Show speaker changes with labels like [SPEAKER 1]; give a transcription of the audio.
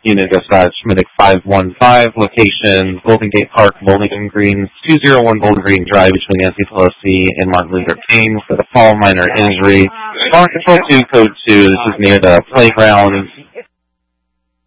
[SPEAKER 1] Unit dispatch, Medic 515, location Golden Gate Park, Bowling Green, 201 Bowling Green Drive between Nancy Pelosi and Martin Luther King for the fall minor injury. Fire Control 2, Code 2, this is near the playground